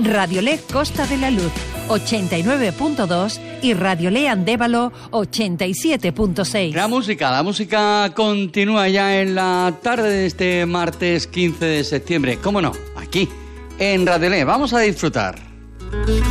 Radiolé Costa de la Luz 89.2 y Radiolé Andévalo 87.6. La música continúa ya en la tarde de este martes 15 de septiembre. ¿Cómo no? Aquí, en Radiolé. Vamos a disfrutar.